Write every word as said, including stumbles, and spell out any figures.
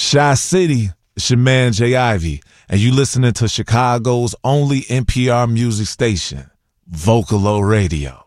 Shy City, it's your man Jay Ivy, and you listening to Chicago's only N P R music station, Vocalo Radio.